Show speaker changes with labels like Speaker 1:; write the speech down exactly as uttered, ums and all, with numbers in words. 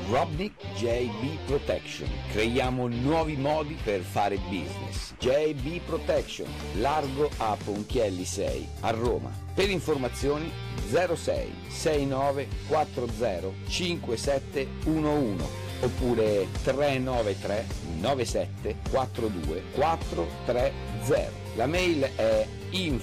Speaker 1: Robnik J B Protection. Creiamo nuovi modi per fare business. J B Protection, largo a Ponchielli sei a Roma. Per informazioni zero sei sei nove quattro zero cinque sette uno uno oppure tre nove tre nove sette quattro due quattro tre zero. La mail è info